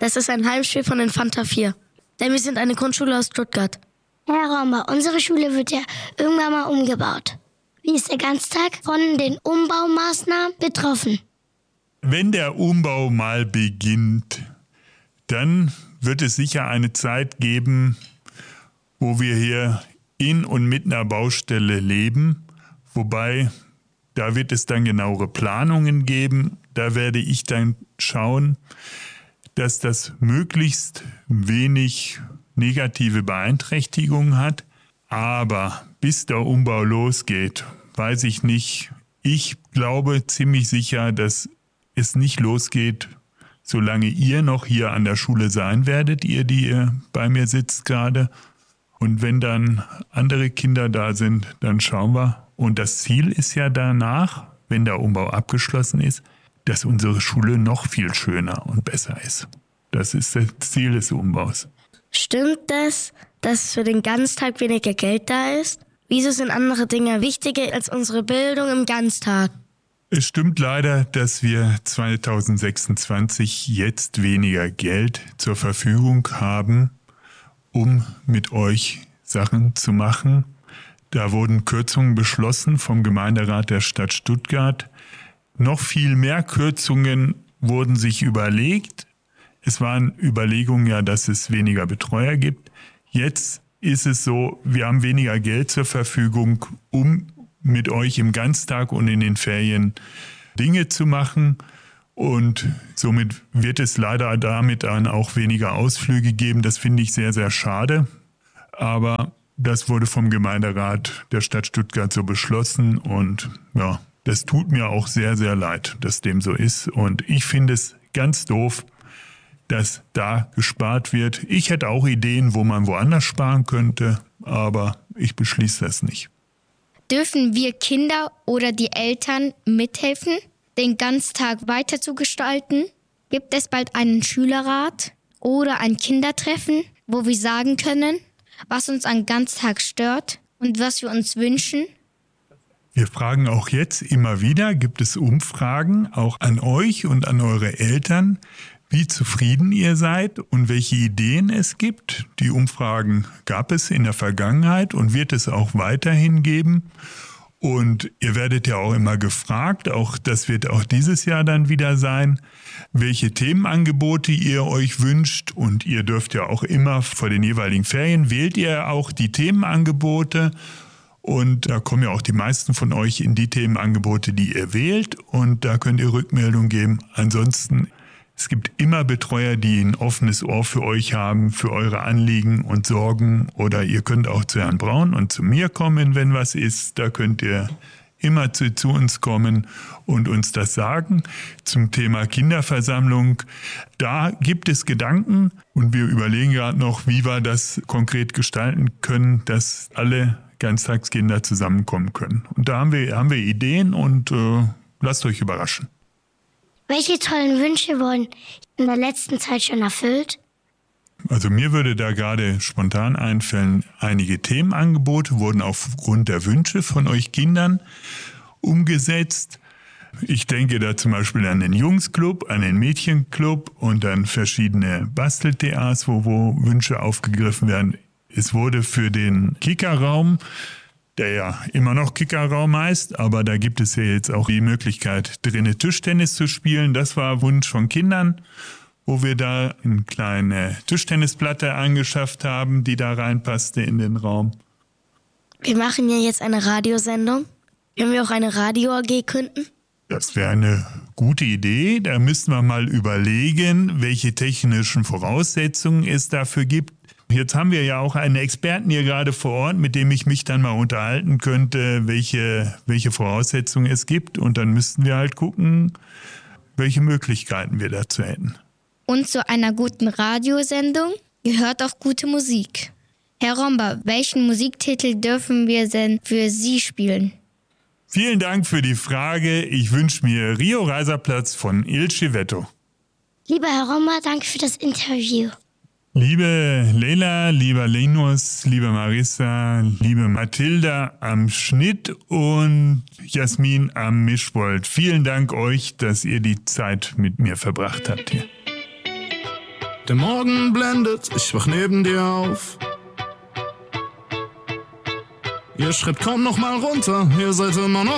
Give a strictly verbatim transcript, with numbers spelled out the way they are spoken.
Das ist ein Heimspiel von den Fanta vier. Denn wir sind eine Grundschule aus Stuttgart. Herr Romber, unsere Schule wird ja irgendwann mal umgebaut. Wie ist der Ganztag von den Umbaumaßnahmen betroffen? Wenn der Umbau mal beginnt, dann wird es sicher eine Zeit geben, wo wir hier in und mit einer Baustelle leben. Wobei, da wird es dann genauere Planungen geben. Da werde ich dann schauen, dass das möglichst wenig negative Beeinträchtigungen hat. Aber bis der Umbau losgeht, weiß ich nicht. Ich glaube ziemlich sicher, dass es nicht losgeht, solange ihr noch hier an der Schule sein werdet, ihr, die ihr bei mir sitzt gerade. Und wenn dann andere Kinder da sind, dann schauen wir. Und das Ziel ist ja danach, wenn der Umbau abgeschlossen ist, dass unsere Schule noch viel schöner und besser ist. Das ist das Ziel des Umbaus. Stimmt das, dass für den Ganztag weniger Geld da ist? Wieso sind andere Dinge wichtiger als unsere Bildung im Ganztag? Es stimmt leider, dass wir zwanzig sechsundzwanzig jetzt weniger Geld zur Verfügung haben, um mit euch Sachen zu machen. Da wurden Kürzungen beschlossen vom Gemeinderat der Stadt Stuttgart. Noch viel mehr Kürzungen wurden sich überlegt. Es waren Überlegungen ja, dass es weniger Betreuer gibt. Jetzt ist es so, wir haben weniger Geld zur Verfügung, um mit euch im Ganztag und in den Ferien Dinge zu machen. Und somit wird es leider damit dann auch weniger Ausflüge geben. Das finde ich sehr, sehr schade. Aber das wurde vom Gemeinderat der Stadt Stuttgart so beschlossen. Und ja, das tut mir auch sehr, sehr leid, dass dem so ist. Und ich finde es ganz doof, dass da gespart wird. Ich hätte auch Ideen, wo man woanders sparen könnte, aber ich beschließe das nicht. Dürfen wir Kinder oder die Eltern mithelfen, den Ganztag weiter zu gestalten? Gibt es bald einen Schülerrat oder ein Kindertreffen, wo wir sagen können, was uns am Ganztag stört und was wir uns wünschen? Wir fragen auch jetzt immer wieder, gibt es Umfragen auch an euch und an eure Eltern, wie zufrieden ihr seid und welche Ideen es gibt. Die Umfragen gab es in der Vergangenheit und wird es auch weiterhin geben. Und ihr werdet ja auch immer gefragt, auch das wird auch dieses Jahr dann wieder sein, welche Themenangebote ihr euch wünscht. Und ihr dürft ja auch immer vor den jeweiligen Ferien, wählt ihr auch die Themenangebote. Und da kommen ja auch die meisten von euch in die Themenangebote, die ihr wählt. Und da könnt ihr Rückmeldung geben. Ansonsten, es gibt immer Betreuer, die ein offenes Ohr für euch haben, für eure Anliegen und Sorgen. Oder ihr könnt auch zu Herrn Braun und zu mir kommen, wenn was ist. Da könnt ihr immer zu, zu uns kommen und uns das sagen. Zum Thema Kinderversammlung, da gibt es Gedanken. Und wir überlegen gerade noch, wie wir das konkret gestalten können, dass alle Ganztagskinder zusammenkommen können. Und da haben wir, haben wir Ideen und äh, lasst euch überraschen. Welche tollen Wünsche wurden in der letzten Zeit schon erfüllt? Also mir würde da gerade spontan einfallen, einige Themenangebote wurden aufgrund der Wünsche von euch Kindern umgesetzt. Ich denke da zum Beispiel an den Jungsclub, an den Mädchenclub und an verschiedene Bastel-T As, wo, wo Wünsche aufgegriffen werden. Es wurde für den Kickerraum, der ja immer noch Kickerraum heißt, aber da gibt es ja jetzt auch die Möglichkeit, drinnen Tischtennis zu spielen. Das war Wunsch von Kindern, wo wir da eine kleine Tischtennisplatte angeschafft haben, die da reinpasste in den Raum. Wir machen ja jetzt eine Radiosendung. Können wir auch eine Radio-A G gründen? Das wäre eine gute Idee. Da müssten wir mal überlegen, welche technischen Voraussetzungen es dafür gibt. Jetzt haben wir ja auch einen Experten hier gerade vor Ort, mit dem ich mich dann mal unterhalten könnte, welche, welche Voraussetzungen es gibt. Und dann müssten wir halt gucken, welche Möglichkeiten wir dazu hätten. Und zu einer guten Radiosendung gehört auch gute Musik. Herr Romber, welchen Musiktitel dürfen wir denn für Sie spielen? Vielen Dank für die Frage. Ich wünsche mir Rio Reiserplatz von Il Civetto. Lieber Herr Romber, danke für das Interview. Liebe Leila, lieber Linus, liebe Marissa, liebe Mathilda am Schnitt und Jasmin am Mischpult. Vielen Dank euch, dass ihr die Zeit mit mir verbracht habt hier. Der Morgen blendet, ich wach neben dir auf. Ihr schreibt kaum noch mal runter, ihr seid immer noch